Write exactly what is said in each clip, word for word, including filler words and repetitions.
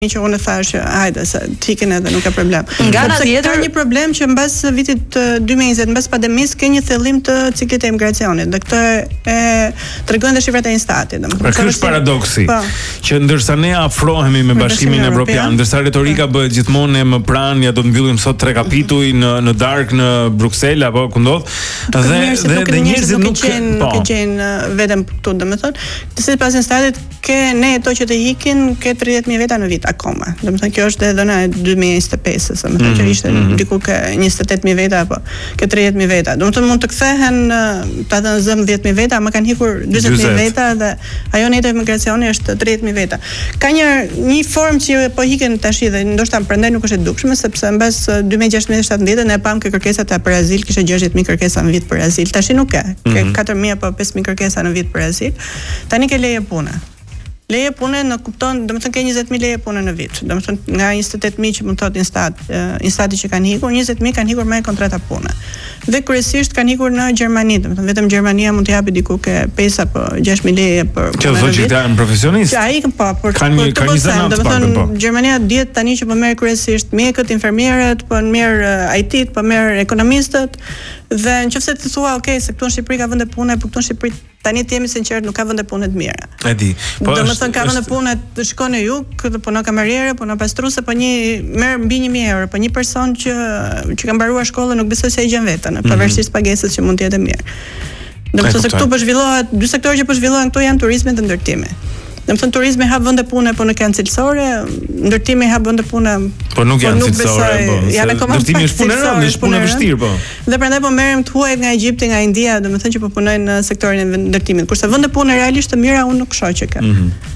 që unë thash hajde se tiken edhe nuk ka problem. Nga ana tjetër ka një problem që mbas vitit dy mijë e njëzet, mbas pandemisë ke një thellim të ciklit të emigracionit. Dhe këtë e tregojnë dhe shifrat e Instatit. Pra ky është paradoksi, që ndërsa ne afrohemi me Bashkimin Evropian, ndërsa retorika bëhet gjithmonë më pranë, ja do të mbyllim sot tre kapituj në në darkë në Bruksel apo ku ndodh, dhe dhe dhe njerëzit nuk nuk e gjejnë veten këtu, domethënë, sipas Instatit ke ne ato që të ikin ke tridhjetë mijë veta në vit akoma. Domethënë kjo është edhe dhëna e dy mijë e njëzet e pesës, domethënë që ishte diku ke njëzet e tetë mijë veta apo ke tridhjetë mijë veta. Domethënë mund të kthehen ta thënë zëm dhjetë mijë veta, më kanë hikur dyzet mijë veta dhe ajo neta e migracioni është tridhjetë mijë veta. Ka një një formë që po hiken tash dhe ndoshta prandaj nuk është e dukshme sepse mbas dy mijë e gjashtëdhjetë shtatëdhjetë ne pam ke kërkesat për azil, kishte gjashtëdhjetë mijë kërkesa në vit për azil. Tash nuk ka. Ke katër mijë apo pesë mijë kërkesa në vit për azil. Tani ke leje pune. Leje pune në kupton, domethënë ke njëzet mijë leje pune në vit. Domethënë nga njëzet e tetë mijë që mund thotë Instat, Instati që kanë hikur, njëzet mijë kanë hikur me kontrata pune. Dhe kryesisht kanë hikur në Gjermani, domethënë vetëm Gjermania mund të japi diku ke pesë apo gjashtë mijë leje për punë. Kjo thotë që janë profesionistë. Ja, ikën po, për kanë një kanë një zanat të pakën po. Gjermania diet tani që po merr kryesisht mjekët, infermierët, po merr I T-t, po merr ekonomistët. Dhe nëse të thua, okay, se këtu në Shqipëri ka vende pune, po këtu në Shqipëri tani të jemi sinqert nuk ka vende pune të mira. E di. Po domethënë ka vende pune të shkon në jug, punon kamariere, punon pastruese, po një merr mbi një mijë euro, po një person që që ka mbaruar shkollën nuk besoj se e gjen veten, pavarësisht pagesës që mund të jetë mirë. Domethënë se këtu po zhvillohet, dy sektorë që po zhvillohen këtu janë turizmi dhe ndërtimi. Domethënë turizmi hap vende pune, po nuk janë cilësore, ndërtimi hap vende pune, po nuk janë cilësore, po. Ndërtimi është punë rëndë, është punë e vështirë, po. Dhe prandaj po merrem të huaj nga Egjipti, nga India, domethënë që po punojnë në sektorin e ndërtimit. Kurse vende pune realisht të mira unë nuk shoh që ka.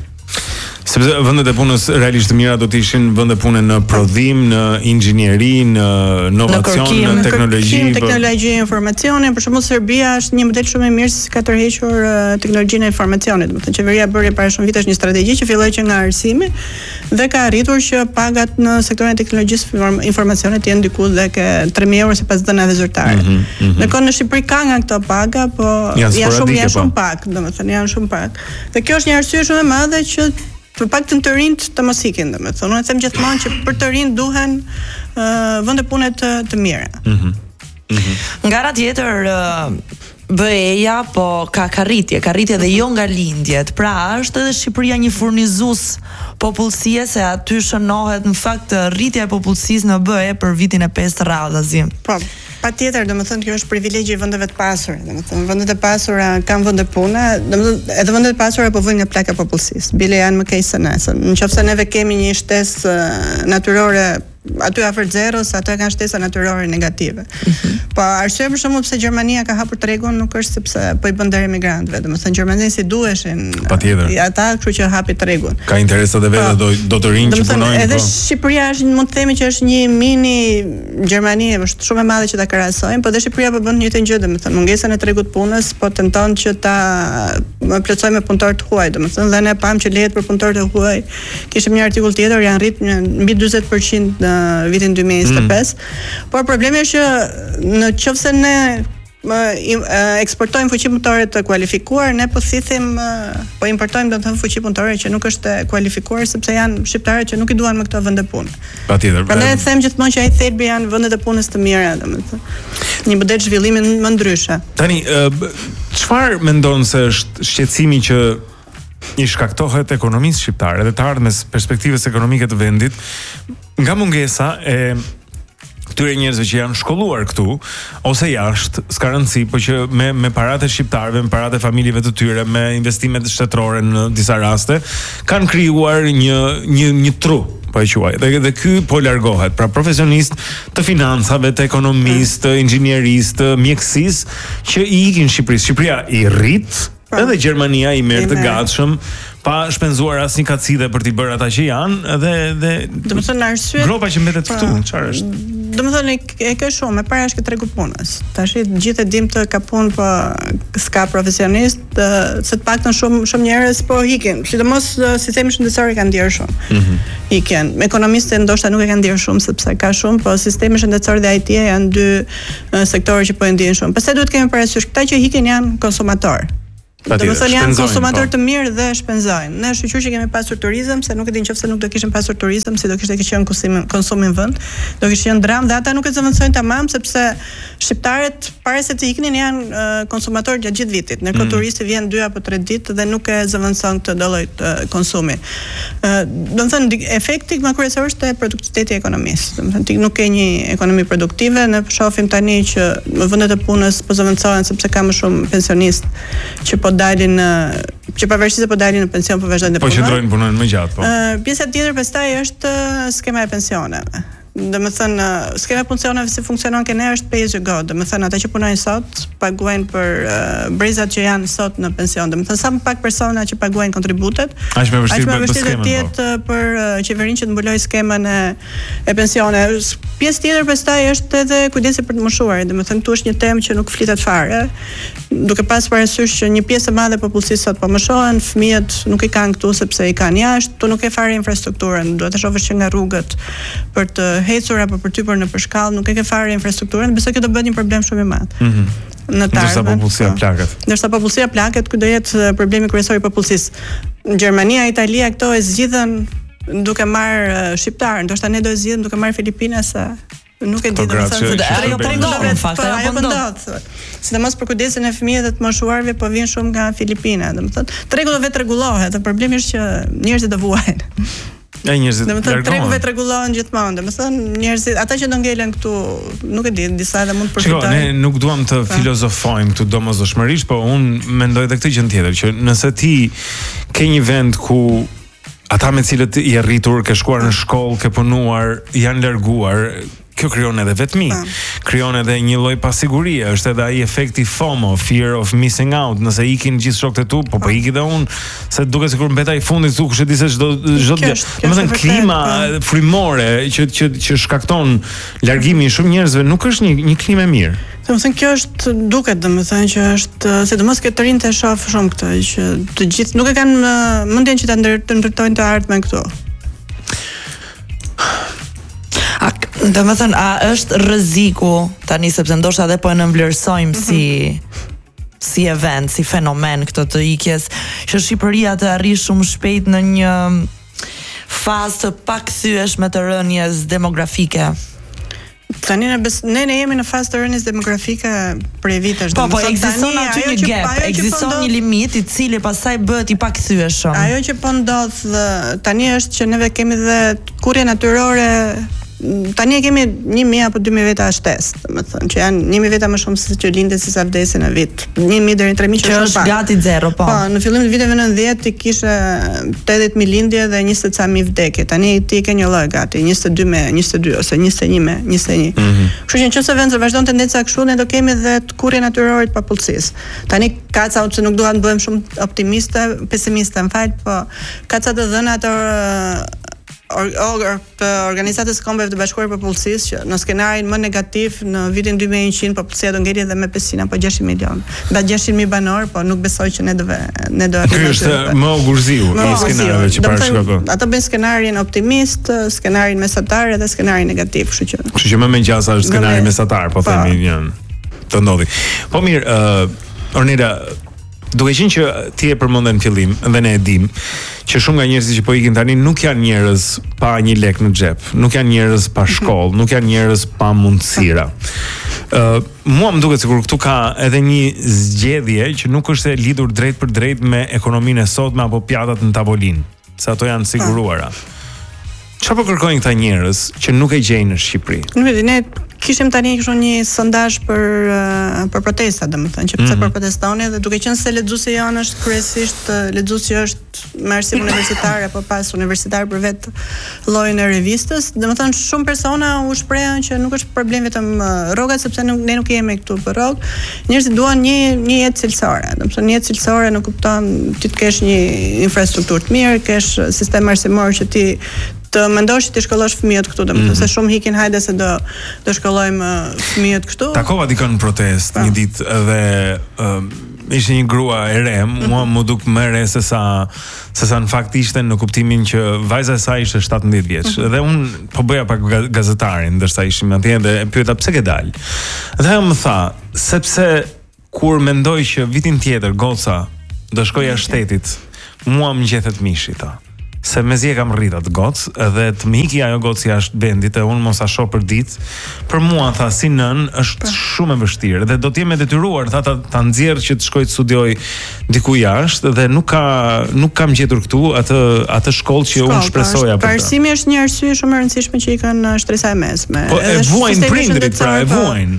Sepse vendet e punës realisht të mira do të ishin vende pune në prodhim, në inxhinieri, në inovacion, në teknologji, në teknologji e informacionit. Për shembull Serbia është një model shumë i mirë se ka tërhequr teknologjinë e informacionit. Domethënë qeveria bëri para shumë vitesh një strategji që filloi që nga arsimi dhe ka arritur që pagat në sektorin e teknologjisë informacionit të jenë diku dhe ke tre mijë euro sipas dhënave zyrtare. Në kohë në Shqipëri ka nga këto paga, po janë shumë janë shumë pak, domethënë janë shumë pak. Dhe kjo është një arsye shumë e madhe që për paktën të rinjt të mos ikin, domethënë. Unë them gjithmonë që për të rinj duhen uh, vende pune të, të mira. Mhm. Mhm. Nga ana tjetër B E-ja po ka ka rritje, ka rritje dhe jo nga lindjet. Pra është edhe Shqipëria një furnizues popullsie se aty shënohet në fakt rritja e popullsisë në B E për vitin e pesë radhazi. Po. Patjetër, domethënë kjo është privilegji i vendeve të pasura. Domethënë vendet e pasura kanë vende pune, domethënë edhe vendet e pasura po vijnë nga plaka e popullsisë. Bile janë më keq se ne. Nëse neve kemi një shtesë natyrore aty afër zeros, ato kanë shtesa natyrore negative. Mm-hmm. Po arsye për shembull pse Gjermania ka hapur tregun nuk është sepse po i bën der emigrantëve, domethënë gjermanësit si duheshin. Patjetër. Ata kështu që hapi tregun. Ka interesat e vetë, do do të rinë që punojnë. Edhe po. Shqipëria është mund të themi që është një mini Gjermani, është shumë e madhe që ta krahasojmë, po dhe Shqipëria po bën një të gjë, domethënë mungesën e tregut punës po tenton që ta plotësojë me punëtor të huaj, domethënë dhe ne pam që lejet për punëtor të huaj. Kishim një artikull tjetër, janë rritur mbi dyzet përqind në vitin dy mijë e njëzet e pesë. Mm. Por problemi është që në qoftë se ne më eksportojmë fuqi punëtore të kualifikuar, ne po thithim po importojmë domethënë fuqi punëtore që nuk është e kualifikuar sepse janë shqiptarë që nuk i duan me këto vende punë. Patjetër. Prandaj them gjithmonë që ai thelbi janë vendet e punës të mira, domethënë. Një model zhvillimi më ndryshe. Tani, çfarë mendon se është shqetësimi që i shkaktohet ekonomisë shqiptare dhe të ardhmes perspektivës ekonomike të vendit nga mungesa e këtyre njerëzve që janë shkolluar këtu ose jashtë, s'ka rëndësi, po që me me paratë e shqiptarëve, me paratë e familjeve të tyre, me investimet shtetërore në disa raste, kanë krijuar një një një tru, po e quaj. Dhe dhe ky po largohet, pra profesionist të financave, të ekonomisë, të inxhinierisë, të mjekësisë që i ikin Shqipërisë. Shqipëria i rrit, edhe Gjermania i merr të gatshëm pa shpenzuar asnjë kacide për t'i bërë ata që janë dhe dhe domethënë arsye gropa që mbetet këtu, çfarë është? Domethënë e ka shumë, e para është që tregu punës. Tash gjithë e dim të ka punë, po s'ka profesionist, se të paktën shumë shumë njerëz po ikin. Sidomos sistemi shëndetësor kanë ndier shumë. Mhm. Ikin. Ekonomistët ndoshta nuk e kanë ndier shumë sepse ka shumë, po sistemi shëndetësor dhe I T janë dy sektorë që po e ndjejnë shumë. Pastaj duhet kemi parasysh këta që ikin janë konsumator. Domethënë janë konsumator të mirë dhe shpenzojnë. Ne shoqëri që kemi pasur turizëm, se nuk e di nëse nuk do kishim pasur turizëm, si do kishte qenë konsumi konsumi në vend, do kishte qenë dram dhe ata nuk e zëvendësojnë tamam sepse shqiptarët para se të iknin janë uh, konsumatorë gjatë gjithë vitit. Ndërkohë mm. turisti vjen dy apo tre ditë dhe nuk e zëvendëson këtë lloj uh, konsumi. Uh, domethënë efekti më kryesor është produktiviteti i ekonomisë. Domethënë ti nuk ke një ekonomi produktive, ne shohim tani që në vendet e punës po zëvendësohen sepse ka më shumë pensionistë që po dalin që pavarësisht se po dalin në pension po vazhdojnë të punojnë. Po qëndrojnë punojnë më gjatë, po. Uh, pjesa tjetër pastaj është skema e pensioneve. Domethënë skema e pensioneve si funksionon këne është pay as you go. Domethënë ata që punojnë sot paguajnë për uh, brezat që janë sot në pension. Domethënë sa më pak persona që paguajnë kontributet, aq më vështirë bëhet skema. Aq më vështirë për uh, qeverinë që të mbulojë skemën e, e pensioneve. Pjesë tjetër pastaj është edhe kujdesi për të moshuarit. Domethënë këtu është një temë që nuk flitet fare. Duke pas parasysh që një pjesë e madhe e popullsisë sot po moshohen, fëmijët nuk i kanë këtu sepse i kanë jashtë, tu nuk e fare infrastrukturën. Duhet të shohësh që nga rrugët për të hecur apo për typur në përshkallë nuk e ke fare infrastrukturën, besoj që do bëhet një problem shumë i madh. Mhm. Në të Ndërsa popullsia plaket. Ndërsa popullsia plaket, ky do jetë problemi kryesor i popullsisë. Në Gjermania, Italia këto e zgjidhen duke marr shqiptar, ndoshta ne do e zgjidhim duke marr Filipina sa nuk e di domethënë ajo po ndodh në fakt, ajo po ndodh. Sidomos për kujdesin e fëmijëve dhe të moshuarve po vjen shumë nga Filipina, domethënë tregu do vetë rregullohet, dhe problemi është që njerëzit do vuajnë. Ja njerëzit. Domethënë tregu vetë rregullohen gjithmonë. Domethënë njerëzit, ata që do ngelen këtu, nuk e di, disa edhe mund të përfitojnë. Shiko, ne nuk duam të filozofojmë këtu domosdoshmërisht, po unë mendoj edhe këtë gjë tjetër, që nëse ti ke një vend ku ata me cilët i arritur, ke shkuar në shkollë, ke punuar, janë larguar, kjo krijon edhe vetmi, krijon edhe një lloj pasigurie, është edhe ai efekti FOMO, fear of missing out, nëse ikin gjithë shokët e tu, po po iki dhe unë, se duket sikur mbeta i fundit këtu, kush e di se çdo çdo gjë. Domethënë klima frymore që që që shkakton largimin e shumë njerëzve nuk është një një klimë e mirë. Domethënë kjo është duket domethënë që është sidomos që të rinjtë e shoh shumë këtë që të gjithë nuk e kanë mendjen që ta ndërtojnë të ardhmen këtu. A, dhe më thënë, a është rreziku tani sepse ndoshta edhe po e nënvlerësojmë mm-hmm. si si event, si fenomen këtë të ikjes, që Shqipëria të arrijë shumë shpejt në një fazë të pakthyeshme të rënjes demografike? Tani ne bes, ne ne jemi në fazë të rënies demografike prej vitesh. Po, po ekziston aty një gap, ekziston një limit i cili pastaj bëhet i pakthyeshëm. Ajo që po ndodh tani është që neve kemi dhe kurrje natyrore. Tani e kemi një mijë apo dy mijë veta shtesë, domethënë që janë një mijë veta më shumë se që lindet si sa vdesin në vit. një mijë deri në tre mijë që është gati zero, po. Po, në fillim të viteve nëntëdhjetë ti kishe tetëdhjetë mijë lindje dhe njëzet ca mijë vdekje. Tani ti ke një lloj gati, njëzet e dy me njëzet e dy ose njëzet e një me njëzet e një. Mm-hmm. Kështu që nëse vend vazhdon tendenca kështu, ne do kemi edhe të kurrje natyrore të popullsisë. Tani ka ca që nuk duan të bëhem shumë optimiste, pesimiste, më fal, po ka ca të dhëna ato Or, or, për Organizatës së Kombeve të Bashkuara për Popullsisë që në skenarin më negativ në vitin dy mijë e njëqind popullsia do ngeli edhe me pesëqind apo gjashtëqind milion. Mba gjashtëqind mijë banor, po nuk besoj që ne do ne do arrijmë. Ky është më ogurziu i skenarëve që parashikojmë. Ata bëjnë skenarin optimist, skenarin mesatar dhe skenarin negativ, kështu që. Kështu që më me gjasa është skenari mesatar, po themi janë të ndodhi. Po mirë, uh, Ornida, duke qenë që ti e përmendë në fillim dhe ne e dim që shumë nga njerëzit që po ikin tani nuk janë njerëz pa një lek në xhep, nuk janë njerëz pa shkollë, nuk janë njerëz pa mundësira. Ë, uh, mua më duket sikur këtu ka edhe një zgjedhje që nuk është e lidhur drejt për drejt me ekonominë e sotme apo pjatat në tavolinë, se ato janë siguruara. Çfarë po kërkojnë këta njerëz që nuk e gjejnë në Shqipëri? Nuk e di, ne kishim tani kështu një sondazh për uh, për protesta, domethënë që pse mm-hmm. për protestoni dhe duke qenë se lexuesi janë është kryesisht lexuesi është me arsim universitar apo pas universitar për vetë llojin e revistës, domethënë shumë persona u shprehën që nuk është problem vetëm uh, rrogat sepse nuk, ne nuk jemi këtu për rrogë. Njerëzit duan një një jetë cilësore, domethënë një jetë cilësore nuk kupton ti të kesh një infrastrukturë të mirë, kesh sistem arsimor që ti të mendosh që ti shkollosh fëmijët këtu, domethënë mm-hmm. se shumë hikin hajde se do do shkollojmë fëmijët këtu. Takova dikon në protest një ditë dhe uh, ishte një grua e re, mm-hmm. mua më duk më e re se sa se sa në fakt ishte në kuptimin që vajza e saj ishte shtatëmbëdhjetë vjeç mm-hmm. dhe unë po bëja pak gazetarin ndërsa ishim atje dhe e pyeta pse ke dalë. Dhe ajo më tha, sepse kur mendoj që vitin tjetër goca do shkoja shtetit. Mua më ngjethet mishi ta. Se mezi e kam rritë atë gocë, edhe të më hiki ajo gocë jashtë vendit, e unë mos a shoh për ditë, për mua, tha, si nën, është shumë e vështirë, dhe do të jem e detyruar, tha, ta, ta nxjerr që të shkoj të studioj diku jashtë, dhe nuk ka nuk kam gjetur këtu atë atë shkollë që unë shpresoja për të. Parsimi është një arsye shumë e rëndësishme që i kanë shtresa e mesme. Po e vuajnë prindrit, pra e vuajnë.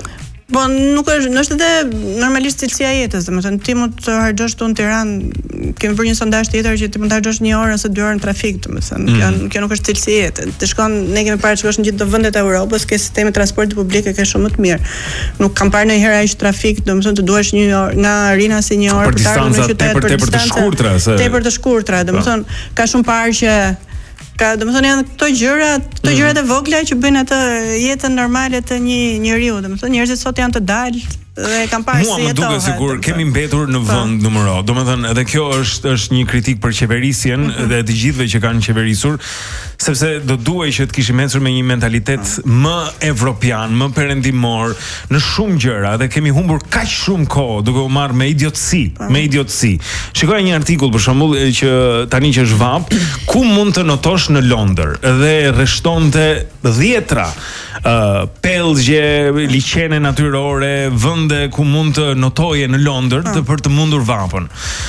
Po nuk është, është edhe normalisht cilësia e jetës, domethënë ti mund të harxhosh këtu në Tiranë, kemi bërë një sondazh tjetër që ti mund të harxhosh një orë ose dy orë në trafik, domethënë mm. kjo, kjo nuk është cilësi e jetës. Të shkon, ne kemi parë të shkosh në gjithë vendet e Evropës, ke sistemi transporti publik e ke shumë më të mirë. Nuk kam parë ndonjëherë aq trafik, domethënë të duash një orë nga Rina si një orë për të ardhur në qytet për tepër të shkurtra, tepër të shkurtra, domethënë ka shumë parë që ka, domethënë janë këto gjëra, këto mm. gjërat e vogla që bëjnë atë jetën normale të një njeriu, domethënë njerëzit sot janë të dalë dhe kam parë si jetohet. Mua më duket sikur kemi mbetur në vend numero. Domethënë edhe kjo është është një kritik për qeverisjen mm -hmm. dhe të gjithëve që kanë qeverisur, sepse do duhej që të kishim ecur me një mentalitet mm. më evropian, më perëndimor në shumë gjëra dhe kemi humbur kaq shumë kohë duke u marrë me idiotësi, mm. me idiotësi. Shikoja një artikull për shembull që tani që është vap, ku mund të notosh në Londër dhe rreshtonte dhjetra uh, pellgje, liçene natyrore, vende ku mund të notoje në Londër të për të mundur vapën.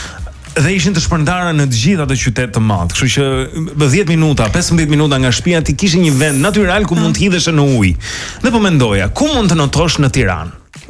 Dhe ishin të shpërndara në të gjitha të qytet të madh. Kështu që dhjetë minuta, pesëmbëdhjetë minuta nga shtëpia ti kishe një vend natyral ku mund të hidhesh në ujë. Dhe po mendoja, ku mund të notosh në Tiranë?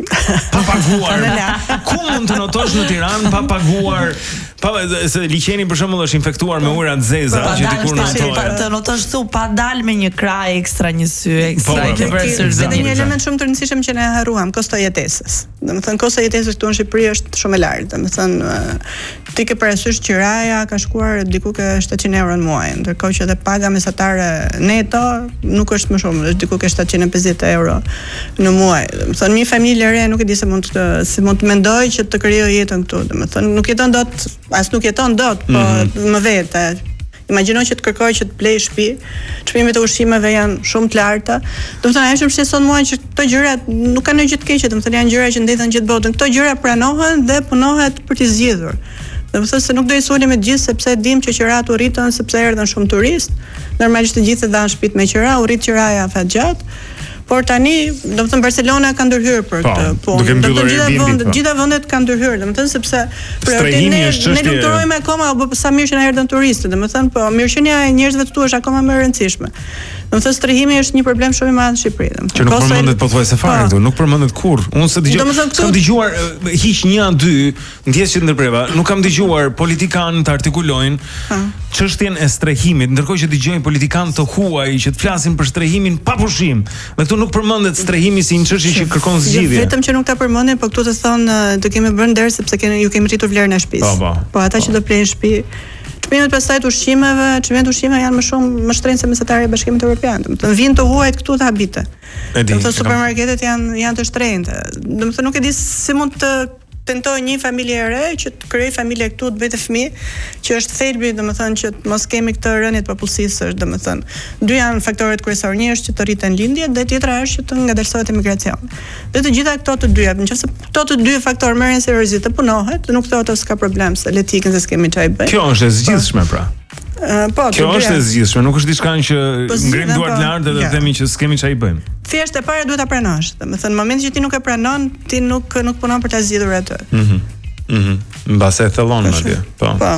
Pa paguar. Ku mund të notosh në Tiranë pa paguar? Pa se liçeni për shembull është infektuar me ujëra të zeza që dikur notohet. Të notosh thu pa dal me një kraj ekstra, një sy ekstra që për një element shumë të rëndësishëm që ne harruam, kosto jetesës. Domethënë kosto jetesës këtu në Shqipëri është shumë e lartë. Domethënë ti ke parasysh që raja ka shkuar diku ke shtatëqind euro në muaj, ndërkohë që edhe paga mesatare neto nuk është më shumë, është diku ke shtatëqind e pesëdhjetë euro në muaj. Domethënë një familje e re nuk e di se mund të si mund të mendoj që të krijojë jetën këtu. Domethënë nuk jeton dot as nuk jeton dot, po mm -hmm. më vete. Imagjino që të kërkoj që të blej shtëpi, çmimet e ushqimeve janë shumë të larta. Domethënë ajo që shqetëson mua që këto gjëra nuk kanë gjë të keqe, domethënë janë gjëra që ndethen gjithë botën. Këto gjëra pranohen dhe punohet për t'i zgjidhur. Domethënë se nuk do i soli me të gjithë sepse dim që qerat u rritën sepse erdhën shumë turistë. Normalisht të gjithë dhanë shtëpit me qera, u rrit qeraja fatgjat. Por tani, domethënë Barcelona ka ndërhyrë për këtë punë. Domethënë gjitha vendet, gjitha vendet kanë ndërhyrë, domethënë sepse prioritetin ne nuk durojmë akoma, po sa mirë që na erdhën turistë, domethënë po mirëqenia e njerëzve të tu është akoma më e rëndësishme. Domethënë strehimi është një problem shumë i madh në Shqipëri. Që nuk përmendet pothuajse fare këtu, nuk përmendet kurrë. Unë s'e dëgjoj. Kam dëgjuar hiq një a dy, ndjes që ndërpreva, nuk kam dëgjuar politikanë të artikulojnë çështjen e strehimit, ndërkohë që dëgjojnë politikanë të huaj që të flasin për strehimin pa pushim. Dhe këtu nuk përmendet strehimi si një çështje që kërkon zgjidhje. Vetëm që nuk ta përmendin, po këtu të thonë do kemi bërë nder sepse kemi ju kemi rritur vlerën e shtëpisë. Po, po ata që do blejnë shtëpi, çmimet pastaj të ushqimeve, çmimet ushqimeve janë më shumë më shtrenjtë se mesatarja e Bashkimit Evropian. Domethënë vinë të huajt këtu të habite. Domethënë supermarketet janë janë të shtrenjta. Domethënë nuk e di si mund të tentoj një familje e re që të krijoj familje këtu të bëjë të fëmijë, që është thelbi, domethënë që mos kemi këtë rënje të popullsisë, është domethënë dy janë faktorët kryesorë, një është që të rriten lindjet dhe tjetra është që të ngadalësohet emigracioni. Dhe të gjitha këto të dyja, nëse këto të dy faktorë merren seriozisht të punohet, nuk thotë s'ka problem se le të ikën se s'kemi çaj bëj. Kjo është e zgjidhshme pra. Uh, po, kjo është e zgjidhshme, nuk është diçka që ngrim duart lart dhe të themi që s'kemi çaj bëjmë. Thjesht e para duhet ta pranosh. Domethënë në momentin që ti nuk e pranon, ti nuk nuk punon për ta zgjidhur atë. Mhm. Mhm. Mbase e thellon atje. Po. Po.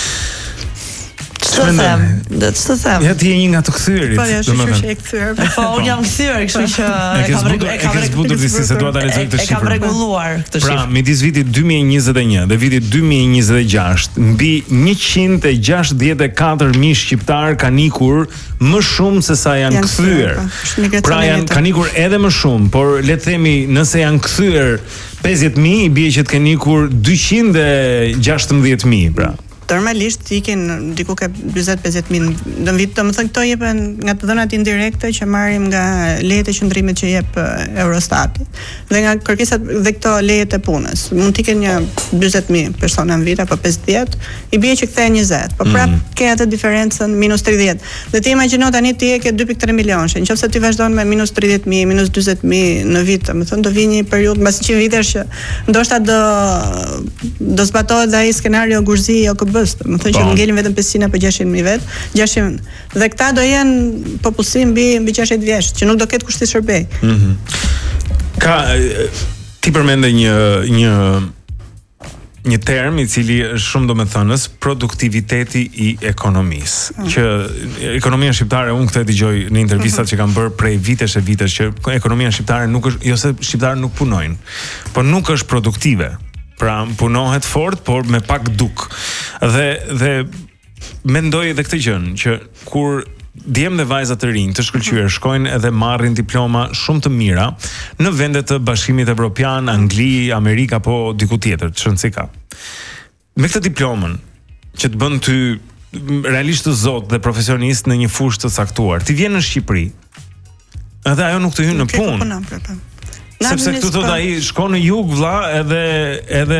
Ç'të them? Do të them. Ja ti je një nga të kthyrit, domethënë. Po, je kthyer. Po, unë jam kthyer, kështu që e kam e kam zbutur disi se dua ta lexoj këtë shifër. E kam rregulluar këtë shifër. Pra, midis vitit dy mijë e njëzet e një dhe vitit dy mijë e njëzet e gjashtë, mbi njëqind e gjashtëdhjetë e katër mijë shqiptar kanë ikur më shumë se sa janë kthyer. Pra janë kanë ikur edhe më shumë, por le të themi nëse janë kthyer pesëdhjetë mijë, i bie që të kenë ikur dyqind e gjashtëmbëdhjetë mijë, pra. normalisht ikin diku ka dyzet pesëdhjetë mijë në vit, domethënë këto jepen nga të dhënat indirekte që marrim nga lejet e qëndrimit që jep Eurostati dhe nga kërkesat dhe këto lejet e punës. Mund të ikin një dyzet mijë persona në vit apo pesëdhjetë, i bie që kthehen njëzet, po prap mm. ke atë diferencën minus tridhjetë. Dhe ti imagjino tani ti e ke dy pikë tre milionësh. Nëse ti vazhdon me minus tridhjetë mijë, minus dyzet mijë në vit, domethënë do vi një periudhë mbas njëqind vitesh që ndoshta do do zbatohet ai skenario Gurzi O K B-s, domethënë që ngelin vetëm pesëqind apo gjashtëqind mijë vet, gjashtëqind. Dhe këta do jenë popullsi mbi mbi gjashtëdhjetë vjeç, që nuk do ketë kushti shërbej. Mhm. Ka ti përmende një një një term i cili është shumë domethënës, produktiviteti i ekonomisë. Mm. Që ekonomia shqiptare, unë këtë e dëgjoj në intervistat mm-hmm. që kam bërë prej vitesh e vitesh, që ekonomia shqiptare nuk është, jo se shqiptarët nuk punojnë, por nuk është produktive. Pra punohet fort, por me pak duk. Dhe dhe mendoj edhe këtë gjën, që kur djem dhe vajza të rinj të shkëlqyer shkojnë edhe marrin diploma shumë të mira në vende të Bashkimit Evropian, Angli, Amerika apo diku tjetër, çon si ka. Me këtë diplomën që të bën ty realisht të zot dhe profesionist në një fushë të caktuar, ti vjen në Shqipëri. Edhe ajo nuk të hyn në punë. Sepse këtu thot ai shkon në jug vlla edhe edhe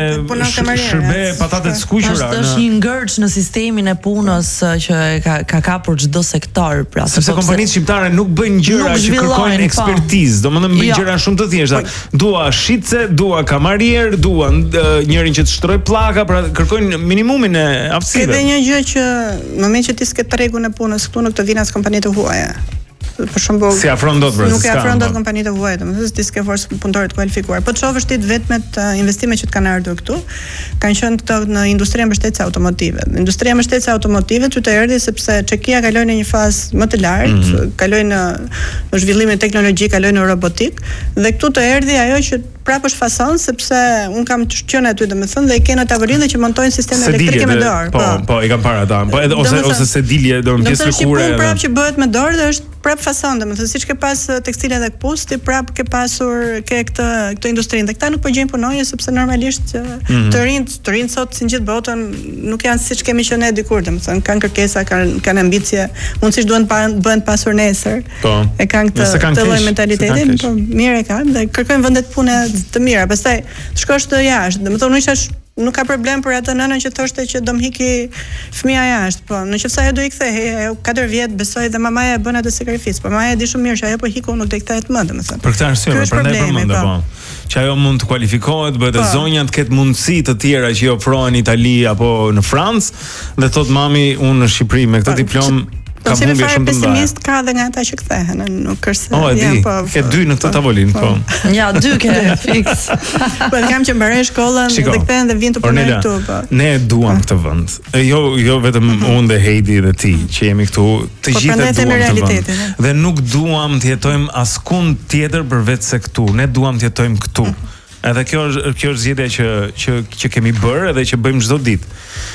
shërbe patate të skuqura. Është një ngërç në sistemin e punës që ka ka kapur çdo sektor, pra. Sepse kompanitë shqiptare nuk bëjnë gjëra që kërkojnë ekspertizë, domethënë bëjnë gjëra shumë të thjeshta. Dua shitse, dua kamarier, dua njërin që të shtroj pllaka, pra kërkojnë minimumin e aftësive. Edhe një gjë që në moment që ti s'ke tregun e punës këtu nuk të vinë as kompanitë të huaja. Për shembull, si afron dot nuk e afron dot kompanitë të huaja, domethënë ti s'ke forcë punëtorë të kualifikuar. Po të shohësh ti vetëm të investimet që të kanë ardhur këtu, kanë qenë këto në industrinë mbështetëse automotive. Industria mbështetëse automotive ty të erdhi sepse Çekia kaloi në një fazë më të lartë, mm-hmm. kaloi në në zhvillimin teknologjik, kaloi në robotik dhe këtu të erdhi ajo që prapë është fason sepse un kam qenë aty domethënë dhe i kanë tavolinë që montojnë sisteme elektrike me dorë. Po, po, i kam parë ata. Po edhe ose ose sedilje do në pjesë lëkure. Po prapë që bëhet me dorë dhe është prapë fason domethënë siç ke pas tekstile dhe kpus, ti prapë ke pasur ke këtë këtë industrinë. Dhe këta nuk po gjejnë punonjë sepse normalisht mm-hmm. të rinj të rinj sot si gjithë botën nuk janë siç kemi qenë ne dikur domethënë kanë kërkesa, kanë kanë ambicie, mundësisht duhen të bëhen pasur nesër. Po. E kanë këtë këtë lloj mentaliteti, po mirë e kanë dhe kërkojnë vende të punë të mira. Pastaj shkosh të jashtë, domethënë unë isha nuk ka problem për atë nënën që thoshte që do m'hiki fëmia jashtë, po nëse ajo do i kthehej, ajo katër vjet besoi dhe mamaja e bën atë sakrificë, po mamaja di shumë mirë që ajo po hiku nuk do i kthehet më, domethënë. Për këtë arsye, prandaj përmendë po. Që ajo mund të kualifikohet, bëhet e zonja, të ketë mundësi të tjera që i ofrohen në Itali apo në Francë, dhe thot mami, unë në Shqipëri me këtë diplom ka humbje shumë të mëdha. Pesimist ka edhe nga ata që kthehen, nuk është. Oh, e di. Ja, po, ke dy në këtë tavolinë, po. Ja, dy ke fiks. Po kam që mbaroj shkollën dhe kthehen dhe vin të punojnë këtu, po. Ne e duam këtë vend. Jo, jo vetëm unë dhe Heidi dhe ti që jemi këtu, të gjithë e duam këtë vend. Dhe nuk duam të jetojmë askund tjetër përveç se këtu. Ne duam të jetojmë këtu. Edhe kjo është kjo është zgjedhja që që që kemi bërë edhe që bëjmë çdo ditë.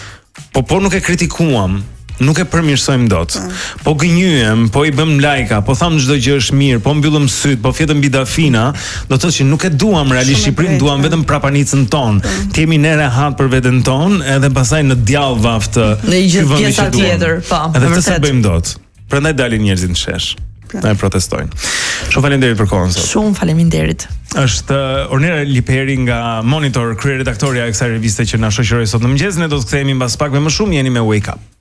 Po po nuk e kritikuam. Nuk e përmirësojmë dot. Po gënjyem, po i bëm lajka, po tham çdo gjë është mirë, po mbyllëm syt, po fjetëm mbi dafina, do të thotë që nuk e duam realisht Shqipërinë, duam vetëm prapanicën tonë. Të jemi ne rehat për veten tonë, edhe pastaj në djallë vaft në gjithë pjesa tjetër, po. Edhe këtë se bëjmë dot. Prandaj dalin njerëzit në shesh. Ne protestojnë. Shumë faleminderit për kohën sot. Shumë faleminderit. Është Ornera Liperi nga Monitor, kryeredaktorja e kësaj reviste që na shoqëroi sot në mëngjes. Ne do të kthehemi mbas pak me më shumë, jeni me Wake Up.